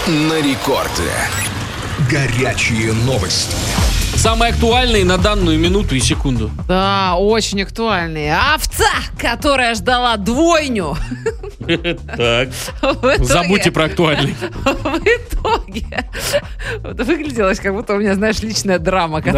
на рекорде. Горячие новости. Самые актуальные на данную минуту и секунду. Да, очень актуальные. Овца, которая ждала двойню. Так. Забудьте про актуальный. В итоге выгляделось, как будто у меня, знаешь, личная драма.